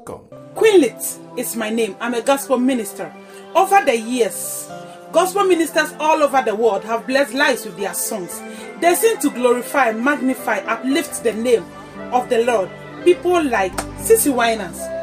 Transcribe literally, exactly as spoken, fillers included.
Welcome. Queen Lit is my name. I'm a gospel minister. Over the years, gospel ministers all over the world have blessed lives with their songs. They seem to glorify, magnify, uplift the name of the Lord. People like Sissy Winans,